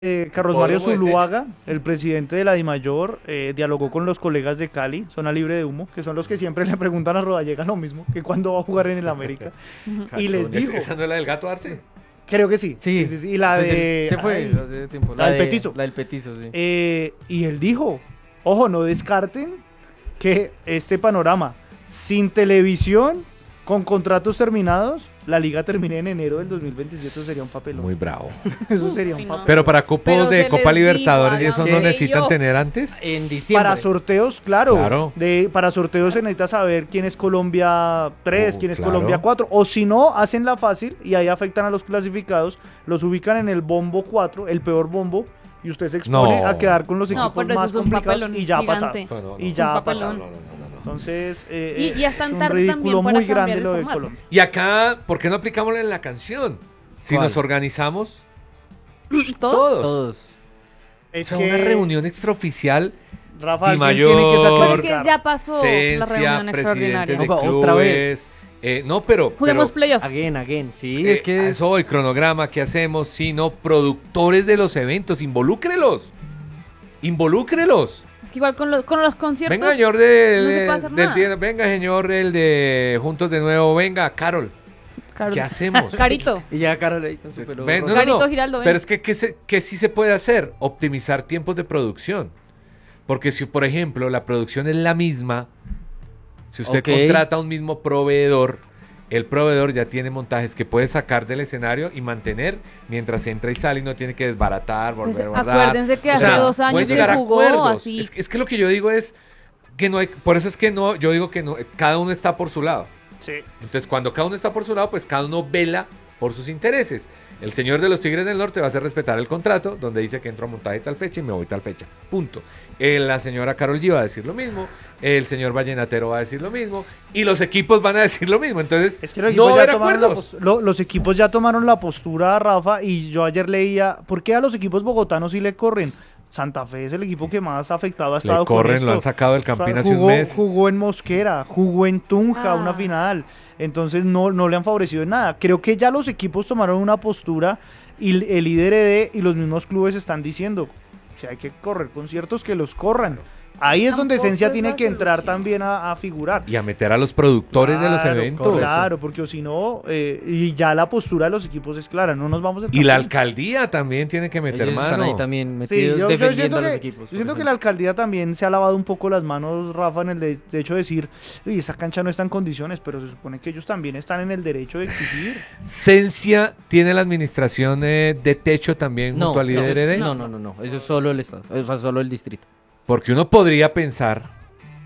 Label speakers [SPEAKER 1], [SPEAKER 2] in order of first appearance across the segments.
[SPEAKER 1] Carlos Mario
[SPEAKER 2] Hipódromo de techo.
[SPEAKER 1] Zuluaga, el presidente de la DIMAYOR, dialogó con los colegas de Cali, zona libre de humo, que son los que siempre le preguntan a Rodallega lo mismo, que cuándo va a jugar en el América. Y les
[SPEAKER 2] Cachón.
[SPEAKER 1] dijo,
[SPEAKER 2] ¿Esa no es la del gato Arce?
[SPEAKER 1] creo que sí, sí,
[SPEAKER 3] Sí,
[SPEAKER 1] sí, sí, y la
[SPEAKER 3] pues
[SPEAKER 1] de...
[SPEAKER 3] se fue
[SPEAKER 1] ay,
[SPEAKER 3] hace tiempo.
[SPEAKER 1] la del petizo.
[SPEAKER 3] La del petizo, sí.
[SPEAKER 1] Y él dijo, ojo, no descarten que este panorama, sin televisión, con contratos terminados, la liga termine en enero del 2027, eso sería un papelón.
[SPEAKER 2] Muy bravo.
[SPEAKER 1] Eso sería un
[SPEAKER 4] Uy, no.
[SPEAKER 1] papelón.
[SPEAKER 2] Pero para cupos
[SPEAKER 4] Pero
[SPEAKER 2] de
[SPEAKER 4] se
[SPEAKER 2] Copa
[SPEAKER 4] les
[SPEAKER 2] Libertadores y
[SPEAKER 4] dijo,
[SPEAKER 2] eso no
[SPEAKER 4] háganme
[SPEAKER 2] necesitan
[SPEAKER 4] yo.
[SPEAKER 2] tener antes.
[SPEAKER 3] En diciembre.
[SPEAKER 1] Para sorteos, claro.
[SPEAKER 2] Claro.
[SPEAKER 1] Para sorteos se necesita saber quién es Colombia 3, quién es
[SPEAKER 2] claro.
[SPEAKER 1] Colombia 4. O si no, hacen la fácil y ahí afectan a los clasificados. Los ubican en el bombo 4, el peor bombo. Y usted se expone
[SPEAKER 2] No.
[SPEAKER 1] a quedar con los
[SPEAKER 4] No,
[SPEAKER 1] equipos
[SPEAKER 4] pero eso
[SPEAKER 1] más
[SPEAKER 4] es un
[SPEAKER 1] complicados.
[SPEAKER 4] papelón
[SPEAKER 1] Y ya ha pasado.
[SPEAKER 4] gigante.
[SPEAKER 2] No, no,
[SPEAKER 1] Y
[SPEAKER 2] no.
[SPEAKER 1] ya
[SPEAKER 4] Un
[SPEAKER 1] ha pasado.
[SPEAKER 4] papelón.
[SPEAKER 2] No.
[SPEAKER 1] Entonces,
[SPEAKER 4] Y ya están
[SPEAKER 1] es un
[SPEAKER 4] tarde también
[SPEAKER 1] ridículo
[SPEAKER 4] para
[SPEAKER 1] muy
[SPEAKER 4] cambiar
[SPEAKER 1] grande
[SPEAKER 4] el
[SPEAKER 1] lo de
[SPEAKER 4] formato.
[SPEAKER 1] Colombia.
[SPEAKER 2] Y acá, ¿por qué no aplicamos en la canción? Si
[SPEAKER 3] ¿Cuál?
[SPEAKER 2] nos organizamos
[SPEAKER 4] ¿Todos?
[SPEAKER 2] todos.
[SPEAKER 3] Todos.
[SPEAKER 2] O
[SPEAKER 1] Es
[SPEAKER 2] sea,
[SPEAKER 1] que,
[SPEAKER 2] una reunión extraoficial.
[SPEAKER 1] Rafa, alguien
[SPEAKER 2] Mayor,
[SPEAKER 1] tiene que
[SPEAKER 4] Pero es
[SPEAKER 1] sacrificar.
[SPEAKER 4] que ya pasó la
[SPEAKER 2] Cencia,
[SPEAKER 4] reunión
[SPEAKER 2] presidentes de
[SPEAKER 4] extraordinaria.
[SPEAKER 3] Otra vez.
[SPEAKER 2] clubes. No, pero...
[SPEAKER 4] Juguemos
[SPEAKER 2] pero,
[SPEAKER 4] playoff.
[SPEAKER 3] Again, sí,
[SPEAKER 2] a
[SPEAKER 3] es que...
[SPEAKER 2] eso voy, cronograma, ¿qué hacemos? Si no, productores de los eventos, involúcrelos. Involúcrelos.
[SPEAKER 4] Es que igual con los conciertos.
[SPEAKER 2] Venga, señor
[SPEAKER 4] no se puede hacer
[SPEAKER 2] del
[SPEAKER 4] nada.
[SPEAKER 2] venga, señor, el de Juntos de Nuevo, venga, Carol.
[SPEAKER 4] Caro-
[SPEAKER 2] ¿Qué hacemos?
[SPEAKER 4] Carito.
[SPEAKER 3] Y ya Carol ahí con su pelo
[SPEAKER 2] Ven,
[SPEAKER 3] rojo.
[SPEAKER 4] Carito Giraldo, ven.
[SPEAKER 2] Pero es que, ¿qué sí se puede hacer? Optimizar tiempos de producción. Porque si, por ejemplo, la producción es la misma, si usted
[SPEAKER 3] Ok.
[SPEAKER 2] contrata a un mismo proveedor, el proveedor ya tiene montajes que puede sacar del escenario y mantener mientras entra y sale y no tiene que desbaratar,
[SPEAKER 4] Pues,
[SPEAKER 2] volver a guardar.
[SPEAKER 4] acuérdense que hace 2 años
[SPEAKER 2] pueden
[SPEAKER 4] se
[SPEAKER 2] llegar a
[SPEAKER 4] jugó
[SPEAKER 2] acuerdos.
[SPEAKER 4] así.
[SPEAKER 2] Es que lo que yo digo es que no hay, por eso es que no, yo digo que no, cada uno está por su lado.
[SPEAKER 1] Sí.
[SPEAKER 2] Entonces, cuando cada uno está por su lado, pues cada uno vela por sus intereses. El señor de los Tigres del Norte va a hacer respetar el contrato, donde dice que entro a montaje tal fecha y me voy tal fecha. Punto. La señora Carol G va a decir lo mismo, el señor Vallenatero va a decir lo mismo, y los equipos van a decir lo mismo. Entonces,
[SPEAKER 1] Es que los
[SPEAKER 2] no
[SPEAKER 1] equipos,
[SPEAKER 2] va a
[SPEAKER 1] ya
[SPEAKER 2] haber
[SPEAKER 1] tomaron la
[SPEAKER 2] acuerdos.
[SPEAKER 1] los equipos ya tomaron la postura, Rafa, y yo ayer leía, ¿por qué a los equipos bogotanos sí le corren? Santa Fe es el equipo que más afectado ha
[SPEAKER 2] Le
[SPEAKER 1] estado con
[SPEAKER 2] corren,
[SPEAKER 1] esto.
[SPEAKER 2] lo han sacado del Campín hace un
[SPEAKER 1] jugó,
[SPEAKER 2] mes.
[SPEAKER 1] jugó en Mosquera, jugó en Tunja, una
[SPEAKER 4] Ah.
[SPEAKER 1] final. Entonces no le han favorecido en nada. Creo que ya los equipos tomaron una postura y el IDRD y los mismos clubes están diciendo, si hay que correr conciertos, que los corran. Ahí es donde
[SPEAKER 4] Tampoco
[SPEAKER 1] Esencia
[SPEAKER 4] es
[SPEAKER 1] tiene
[SPEAKER 4] la
[SPEAKER 1] que entrar
[SPEAKER 4] solución.
[SPEAKER 1] también a figurar.
[SPEAKER 2] Y a meter a los productores de los
[SPEAKER 1] Claro,
[SPEAKER 2] eventos.
[SPEAKER 1] Claro, porque si no, y ya la postura de los equipos es clara, no nos vamos del
[SPEAKER 2] Y la
[SPEAKER 1] campeón.
[SPEAKER 2] alcaldía también tiene que meter
[SPEAKER 3] Ellos están
[SPEAKER 2] mano.
[SPEAKER 3] ahí también
[SPEAKER 1] Sí,
[SPEAKER 3] metidos
[SPEAKER 1] yo
[SPEAKER 3] defendiendo
[SPEAKER 1] siento
[SPEAKER 3] a los
[SPEAKER 1] que,
[SPEAKER 3] equipos.
[SPEAKER 1] yo siento que la alcaldía también se ha lavado un poco las manos, Rafa, en el de hecho de decir, uy, esa cancha no está en condiciones, pero se supone que ellos también están en el derecho de exigir.
[SPEAKER 2] Cencia tiene la administración de techo también
[SPEAKER 3] No,
[SPEAKER 2] junto al
[SPEAKER 3] eso es-
[SPEAKER 2] IDRD.
[SPEAKER 3] no, eso es solo el estado, o sea, solo el distrito.
[SPEAKER 2] Porque uno podría pensar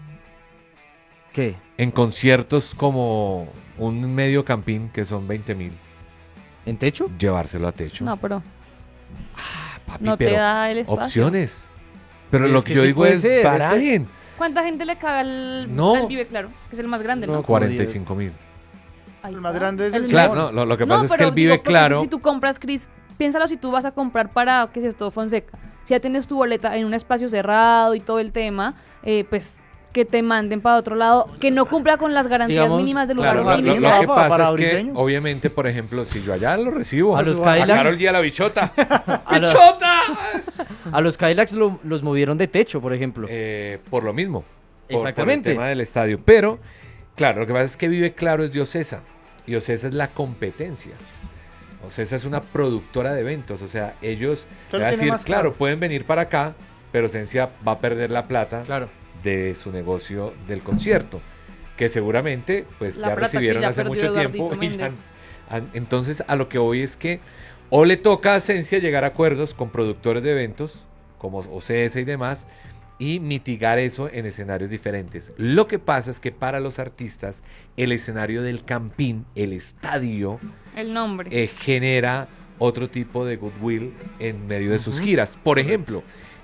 [SPEAKER 3] ¿Qué?
[SPEAKER 2] en conciertos como un medio campín, que son 20.000,
[SPEAKER 3] ¿En techo?
[SPEAKER 2] llevárselo a techo.
[SPEAKER 4] No, pero
[SPEAKER 2] Papi,
[SPEAKER 4] no te
[SPEAKER 2] pero
[SPEAKER 4] da el espacio.
[SPEAKER 2] opciones. Pero
[SPEAKER 3] Es
[SPEAKER 2] lo que
[SPEAKER 3] que
[SPEAKER 2] yo
[SPEAKER 3] sí
[SPEAKER 2] digo
[SPEAKER 3] puede
[SPEAKER 2] es,
[SPEAKER 3] ser, es que-
[SPEAKER 2] barajen.
[SPEAKER 4] ¿Cuánta gente le cabe al,
[SPEAKER 2] No.
[SPEAKER 4] al Vive Claro? Que es el más grande, ¿no?
[SPEAKER 3] No,
[SPEAKER 2] 45.000.
[SPEAKER 4] Ahí
[SPEAKER 1] El más
[SPEAKER 4] está.
[SPEAKER 1] grande es el
[SPEAKER 2] Claro,
[SPEAKER 1] Simón.
[SPEAKER 2] no, lo que
[SPEAKER 4] No,
[SPEAKER 2] pasa es que
[SPEAKER 4] pero
[SPEAKER 2] el Vive
[SPEAKER 4] digo, porque
[SPEAKER 2] Claro.
[SPEAKER 4] Si tú compras, Chris, piénsalo si tú vas a comprar para, ¿qué es esto? Fonseca. Si ya tienes tu boleta en un espacio cerrado y todo el tema, pues que te manden para otro lado, que no cumpla con las garantías
[SPEAKER 3] Digamos,
[SPEAKER 4] mínimas del lugar
[SPEAKER 2] Claro,
[SPEAKER 1] Claro,
[SPEAKER 2] lo
[SPEAKER 4] inicial.
[SPEAKER 2] que
[SPEAKER 1] Rafa, para
[SPEAKER 2] pasa es que,
[SPEAKER 1] Briseño.
[SPEAKER 2] obviamente, por ejemplo, si yo allá lo recibo,
[SPEAKER 3] A los
[SPEAKER 2] a
[SPEAKER 3] Cadillacs.
[SPEAKER 2] Karol G a la bichota.
[SPEAKER 3] A, la-
[SPEAKER 2] ¡Bichota!
[SPEAKER 3] a los Cadillacs los movieron de techo, por ejemplo.
[SPEAKER 2] Por lo mismo. Por
[SPEAKER 3] Exactamente.
[SPEAKER 2] el tema del estadio. Pero, claro, lo que pasa es que Vive Claro es de Ocesa. Y Ocesa es la competencia. Ocesa es una productora de eventos. O sea, ellos,
[SPEAKER 1] Solo
[SPEAKER 2] va a
[SPEAKER 1] tiene
[SPEAKER 2] decir,
[SPEAKER 1] más
[SPEAKER 2] claro,
[SPEAKER 1] claro.
[SPEAKER 2] pueden venir para acá, pero Esencia va a perder la plata
[SPEAKER 3] Claro.
[SPEAKER 2] de su negocio del concierto. Que seguramente, pues
[SPEAKER 4] La
[SPEAKER 2] ya
[SPEAKER 4] plata que
[SPEAKER 2] recibieron
[SPEAKER 4] ya
[SPEAKER 2] hace
[SPEAKER 4] perdió
[SPEAKER 2] mucho tiempo.
[SPEAKER 4] Eduardito
[SPEAKER 2] Y ya
[SPEAKER 4] Méndez.
[SPEAKER 2] entonces, a lo que voy es que o le toca a Esencia llegar a acuerdos con productores de eventos, como OCS y demás, y mitigar eso en escenarios diferentes. Lo que pasa es que para los artistas, el escenario del Campín, el estadio,
[SPEAKER 4] El nombre.
[SPEAKER 2] genera otro tipo de goodwill en medio de sus giras. Por ejemplo,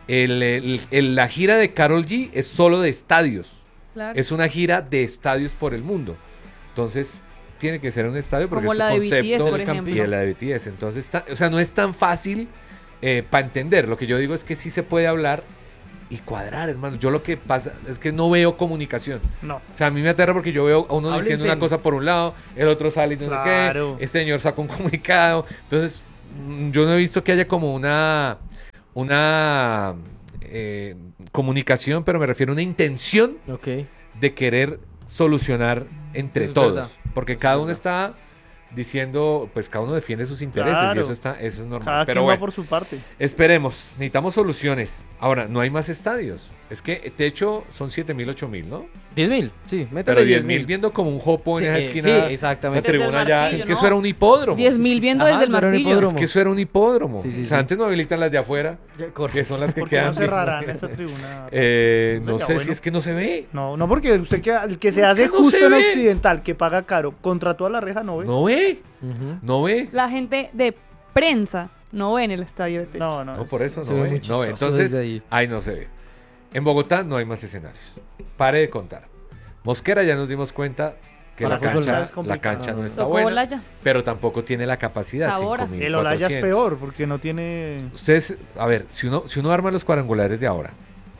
[SPEAKER 2] la gira de Karol G es solo de estadios.
[SPEAKER 4] Claro.
[SPEAKER 2] Es una gira de estadios por el mundo. Entonces, tiene que ser un estadio porque
[SPEAKER 4] Como
[SPEAKER 2] es
[SPEAKER 4] la
[SPEAKER 2] su
[SPEAKER 4] de
[SPEAKER 2] concepto
[SPEAKER 4] BTS, por
[SPEAKER 2] y
[SPEAKER 4] ejemplo.
[SPEAKER 2] la de BTS. Entonces, o sea, no es tan fácil para entender. Lo que yo digo es que sí se puede hablar y cuadrar, hermano. Yo lo que pasa es que no veo comunicación.
[SPEAKER 1] No.
[SPEAKER 2] O sea, a mí me aterra porque yo veo a uno
[SPEAKER 3] Háblense.
[SPEAKER 2] diciendo una cosa por un lado, el otro sale y no sé
[SPEAKER 1] Claro.
[SPEAKER 2] qué, este señor saca un comunicado. Entonces, yo no he visto que haya como una una comunicación, pero me refiero a una intención
[SPEAKER 3] Ok.
[SPEAKER 2] de querer solucionar entre
[SPEAKER 3] Eso es
[SPEAKER 2] todos.
[SPEAKER 3] verdad.
[SPEAKER 2] Porque
[SPEAKER 3] Eso
[SPEAKER 2] cada
[SPEAKER 3] es
[SPEAKER 2] uno
[SPEAKER 3] verdad.
[SPEAKER 2] está diciendo, pues cada uno defiende sus intereses y
[SPEAKER 1] Claro.
[SPEAKER 2] eso es normal.
[SPEAKER 1] Cada
[SPEAKER 2] Pero
[SPEAKER 1] quien va
[SPEAKER 2] bueno,
[SPEAKER 1] por su parte.
[SPEAKER 2] esperemos, necesitamos soluciones. Ahora, no hay más estadios. Es que techo son 7.000, 8.000, ¿no?
[SPEAKER 3] 10.000, sí, métele
[SPEAKER 2] Pero 10.000
[SPEAKER 3] 10.000.
[SPEAKER 2] viendo como un jopo en
[SPEAKER 3] Sí,
[SPEAKER 2] esa
[SPEAKER 3] sí,
[SPEAKER 2] esquina.
[SPEAKER 3] exactamente.
[SPEAKER 2] Esa tribuna
[SPEAKER 4] Desde el
[SPEAKER 2] ya.
[SPEAKER 4] martillo,
[SPEAKER 2] Es que
[SPEAKER 4] ¿no?
[SPEAKER 2] eso era un hipódromo.
[SPEAKER 4] 10.000 viendo
[SPEAKER 3] Ajá,
[SPEAKER 4] desde el
[SPEAKER 3] eso era un
[SPEAKER 4] martillo.
[SPEAKER 3] hipódromo.
[SPEAKER 2] Es que eso era un hipódromo.
[SPEAKER 3] Sí, sí,
[SPEAKER 2] O sea,
[SPEAKER 3] sí.
[SPEAKER 2] antes no habilitan las de afuera, que son las que
[SPEAKER 1] ¿Por qué
[SPEAKER 2] quedan.
[SPEAKER 1] no cerrarán esa tribuna?
[SPEAKER 2] No
[SPEAKER 1] Sería
[SPEAKER 2] sé
[SPEAKER 1] bueno.
[SPEAKER 2] si es que no se ve.
[SPEAKER 1] No, no, porque usted el que se hace
[SPEAKER 2] no
[SPEAKER 1] justo
[SPEAKER 2] se
[SPEAKER 1] en
[SPEAKER 2] ve?
[SPEAKER 1] Occidental, que paga caro, contra toda la reja, no ve.
[SPEAKER 2] No ve.
[SPEAKER 3] Ujú.
[SPEAKER 2] No ve.
[SPEAKER 4] La gente de prensa no ve en el estadio de techo.
[SPEAKER 1] No, no.
[SPEAKER 2] No, por eso
[SPEAKER 3] se
[SPEAKER 2] no
[SPEAKER 3] ve
[SPEAKER 2] ve.
[SPEAKER 3] muy
[SPEAKER 2] No ve.
[SPEAKER 3] chistoso
[SPEAKER 2] Entonces,
[SPEAKER 3] desde ahí.
[SPEAKER 2] ahí no se ve. En Bogotá no hay más escenarios. Pare de contar. Mosquera ya nos dimos cuenta que
[SPEAKER 1] Para
[SPEAKER 2] la
[SPEAKER 1] fútbol
[SPEAKER 2] cancha,
[SPEAKER 1] es
[SPEAKER 2] la
[SPEAKER 1] complicado.
[SPEAKER 2] cancha no está
[SPEAKER 4] Tocó
[SPEAKER 2] buena,
[SPEAKER 4] Olaya.
[SPEAKER 2] pero tampoco tiene la capacidad.
[SPEAKER 4] Ahora.
[SPEAKER 2] 5.400.
[SPEAKER 1] El Olaya es peor, porque no tiene...
[SPEAKER 2] Ustedes, a ver, si uno arma los cuadrangulares de ahora,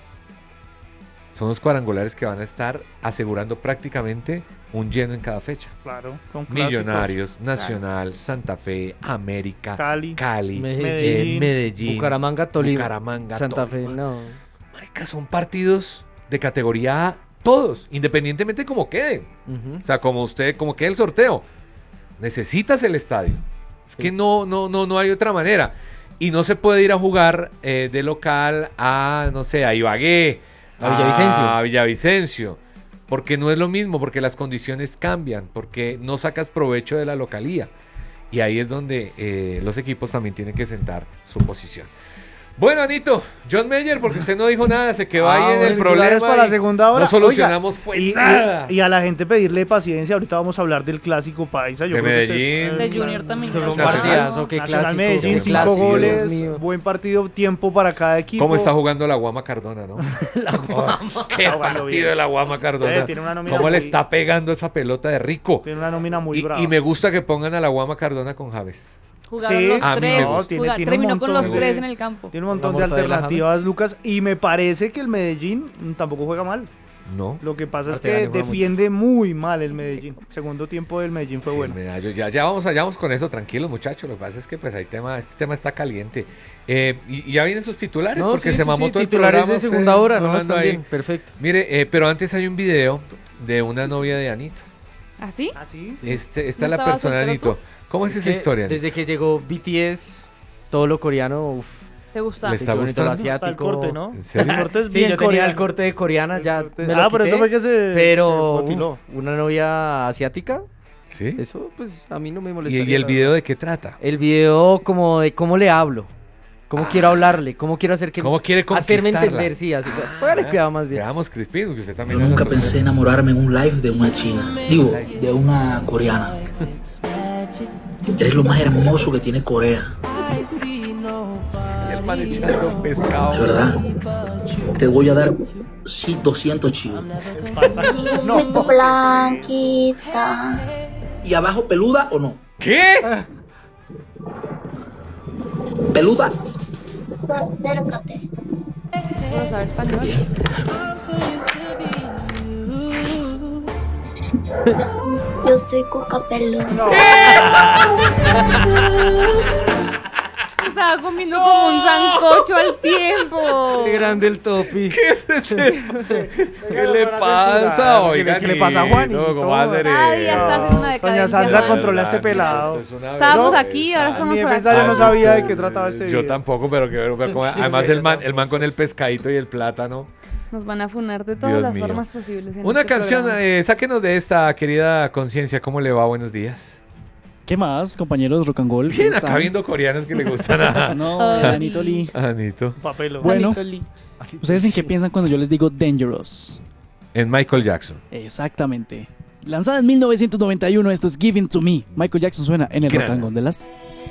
[SPEAKER 2] son los cuadrangulares que van a estar asegurando prácticamente un lleno en cada fecha.
[SPEAKER 1] Claro, con clásicos.
[SPEAKER 2] Millonarios, Nacional, Santa Fe, América,
[SPEAKER 1] Cali.
[SPEAKER 3] Medellín,
[SPEAKER 2] Medellín,
[SPEAKER 3] Bucaramanga, Tolima,
[SPEAKER 2] Bucaramanga,
[SPEAKER 3] Santa Fe,
[SPEAKER 2] Tolima.
[SPEAKER 3] no.
[SPEAKER 2] Marica, son partidos de categoría A, todos, independientemente de cómo queden.
[SPEAKER 3] Ujú.
[SPEAKER 2] O sea, como quede el sorteo. Necesitas el estadio. Es
[SPEAKER 3] Sí.
[SPEAKER 2] que no hay otra manera. Y no se puede ir a jugar de local a, no sé, a Ibagué,
[SPEAKER 3] A Villavicencio.
[SPEAKER 2] a Villavicencio. Porque no es lo mismo, porque las condiciones cambian, porque no sacas provecho de la localía. Y ahí es donde los equipos también tienen que sentar su posición. Bueno, Anito, John Mayer, porque usted no dijo nada, se quedó ahí en
[SPEAKER 1] bueno,
[SPEAKER 2] el problema.
[SPEAKER 1] para la
[SPEAKER 2] y
[SPEAKER 1] segunda hora.
[SPEAKER 2] No solucionamos
[SPEAKER 1] Oiga,
[SPEAKER 2] fue nada.
[SPEAKER 1] Y a la gente pedirle paciencia. Ahorita vamos a hablar del clásico paisa. Yo
[SPEAKER 2] De
[SPEAKER 1] creo que
[SPEAKER 2] Medellín.
[SPEAKER 4] De Junior también.
[SPEAKER 3] Fue un
[SPEAKER 2] Nacional.
[SPEAKER 3] partidazo, qué
[SPEAKER 1] Nacional
[SPEAKER 3] clásico.
[SPEAKER 1] Medellín,
[SPEAKER 3] qué
[SPEAKER 1] 5
[SPEAKER 3] clásico,
[SPEAKER 1] goles,
[SPEAKER 3] Dios mío.
[SPEAKER 1] buen partido, tiempo para cada equipo.
[SPEAKER 2] ¿Cómo está jugando la Guama Cardona, no?
[SPEAKER 3] La Guama.
[SPEAKER 2] Qué
[SPEAKER 1] Está jugando
[SPEAKER 2] partido
[SPEAKER 1] bien.
[SPEAKER 2] de la Guama Cardona.
[SPEAKER 1] Tiene una nómina
[SPEAKER 2] ¿Cómo le
[SPEAKER 1] muy-
[SPEAKER 2] está pegando esa pelota de rico?
[SPEAKER 1] Tiene una nómina muy
[SPEAKER 2] Y,
[SPEAKER 1] brava.
[SPEAKER 2] y me gusta que pongan a la Guama Cardona con Javes.
[SPEAKER 4] Jugaron
[SPEAKER 1] Sí,
[SPEAKER 4] los
[SPEAKER 2] a mí me
[SPEAKER 4] tres.
[SPEAKER 2] gusta.
[SPEAKER 1] Tiene un
[SPEAKER 4] Terminó con
[SPEAKER 1] montón
[SPEAKER 4] los
[SPEAKER 2] de-
[SPEAKER 4] tres en el campo.
[SPEAKER 1] Tiene un montón
[SPEAKER 3] La
[SPEAKER 1] de
[SPEAKER 3] mortadela
[SPEAKER 1] alternativas, Lucas. Y me parece que el Medellín tampoco juega mal.
[SPEAKER 2] No.
[SPEAKER 1] Lo que pasa es
[SPEAKER 3] Arteaga
[SPEAKER 1] que
[SPEAKER 3] juega mucho.
[SPEAKER 1] defiende muy mal el Medellín. Segundo tiempo del Medellín fue
[SPEAKER 2] Sí,
[SPEAKER 1] bueno.
[SPEAKER 2] mira, ya vamos con eso, tranquilos muchachos. Lo que pasa es que pues este tema está caliente. Y ya vienen sus titulares
[SPEAKER 3] No,
[SPEAKER 2] porque
[SPEAKER 3] sí,
[SPEAKER 2] se
[SPEAKER 3] sí,
[SPEAKER 2] mamó
[SPEAKER 3] sí,
[SPEAKER 2] todo el
[SPEAKER 3] titulares
[SPEAKER 2] programa.
[SPEAKER 3] de segunda
[SPEAKER 2] usted
[SPEAKER 3] hora, ¿no?
[SPEAKER 2] hablando
[SPEAKER 3] Están
[SPEAKER 2] ahí.
[SPEAKER 3] bien, perfecto.
[SPEAKER 2] Mire, pero antes hay un video de una novia de Anito.
[SPEAKER 4] ¿Así?
[SPEAKER 1] ¿Ah, sí?
[SPEAKER 2] Esta
[SPEAKER 4] ¿No
[SPEAKER 2] es la
[SPEAKER 4] estaba
[SPEAKER 2] persona de
[SPEAKER 4] soltero
[SPEAKER 2] Anito. ¿Cómo es esa
[SPEAKER 3] que
[SPEAKER 2] historia, Anito?
[SPEAKER 3] Desde que llegó BTS, todo lo coreano, uff.
[SPEAKER 4] ¿Te gusta?
[SPEAKER 2] ¿Le está
[SPEAKER 3] qué bonito lo
[SPEAKER 2] gustando?
[SPEAKER 1] Hasta el
[SPEAKER 3] asiático.
[SPEAKER 1] corte, ¿no?
[SPEAKER 2] ¿En serio?
[SPEAKER 1] El corte es
[SPEAKER 3] Sí,
[SPEAKER 1] bien
[SPEAKER 3] yo tenía
[SPEAKER 1] coreano.
[SPEAKER 3] el corte de coreana,
[SPEAKER 1] El
[SPEAKER 3] ya
[SPEAKER 1] corte-
[SPEAKER 3] me lo
[SPEAKER 1] pero
[SPEAKER 3] quité,
[SPEAKER 1] eso fue que se
[SPEAKER 3] pero
[SPEAKER 1] motiló.
[SPEAKER 3] una novia asiática,
[SPEAKER 2] ¿Sí?
[SPEAKER 3] eso pues a mí no me
[SPEAKER 2] ¿Y,
[SPEAKER 3] molesta.
[SPEAKER 2] y el video de qué trata?
[SPEAKER 3] El video como de cómo le hablo, cómo quiero hablarle, cómo quiero hacer que...
[SPEAKER 2] ¿Cómo quiere
[SPEAKER 3] hacerme
[SPEAKER 2] conquistarla?
[SPEAKER 3] entender, sí, así. Póngale cuidado más bien.
[SPEAKER 2] Veamos, Crispín, porque usted
[SPEAKER 5] Yo
[SPEAKER 2] también...
[SPEAKER 5] nunca
[SPEAKER 2] anda
[SPEAKER 5] pensé enamorarme en un live de una china. Digo, de una coreana. Eres lo más hermoso que tiene Corea,
[SPEAKER 2] Y el man echando pescado.
[SPEAKER 5] de verdad. Te voy a dar, sí, 200 chivos.
[SPEAKER 6] Soy tu blanquita.
[SPEAKER 5] ¿Y abajo peluda o no?
[SPEAKER 2] ¿Qué?
[SPEAKER 5] ¿Peluda?
[SPEAKER 6] Acércate.
[SPEAKER 4] ¿No sabe español?
[SPEAKER 5] Bien.
[SPEAKER 6] Yo soy Coca Pelón.
[SPEAKER 4] Estaba comiendo como un sancocho al tiempo.
[SPEAKER 3] Qué grande el topi.
[SPEAKER 2] ¿Qué le pasa, oiga?
[SPEAKER 1] ¿Qué le pasa a Juanito?
[SPEAKER 2] ¿Cómo va a hacer
[SPEAKER 4] Cada día
[SPEAKER 2] eso?
[SPEAKER 4] estás en una
[SPEAKER 1] Doña
[SPEAKER 4] decadencia.
[SPEAKER 1] Sandra,
[SPEAKER 4] más.
[SPEAKER 1] controla este pelado.
[SPEAKER 2] Esto es una
[SPEAKER 4] Estábamos
[SPEAKER 2] vergüenza.
[SPEAKER 4] aquí, ahora
[SPEAKER 1] En
[SPEAKER 4] estamos
[SPEAKER 1] mi
[SPEAKER 4] por
[SPEAKER 1] defensa
[SPEAKER 4] acá.
[SPEAKER 1] yo no sabía de qué trataba este video.
[SPEAKER 2] Yo tampoco, pero como, además el man con el pescadito y el plátano.
[SPEAKER 4] Nos van a funar de todas
[SPEAKER 2] Dios
[SPEAKER 4] las
[SPEAKER 2] mío.
[SPEAKER 4] formas posibles. en
[SPEAKER 2] Una
[SPEAKER 4] este
[SPEAKER 2] canción,
[SPEAKER 4] programa.
[SPEAKER 2] sáquenos de esta, querida conciencia. ¿Cómo le va? Buenos días.
[SPEAKER 7] ¿Qué más, compañeros Rock and Roll? ¿Cómo
[SPEAKER 2] Bien, acá
[SPEAKER 7] están?
[SPEAKER 2] viendo coreanas que le gustan a
[SPEAKER 7] No,
[SPEAKER 4] Ay.
[SPEAKER 7] Anito Lee.
[SPEAKER 2] Anito.
[SPEAKER 1] Papelo.
[SPEAKER 7] Bueno.
[SPEAKER 4] Anito Lee.
[SPEAKER 7] ¿Ustedes en qué piensan cuando yo les digo Dangerous?
[SPEAKER 2] En Michael Jackson.
[SPEAKER 7] Exactamente. Lanzada en 1991, esto es Giving to Me. Michael Jackson suena en el
[SPEAKER 2] Gran.
[SPEAKER 7] Rock and Roll de las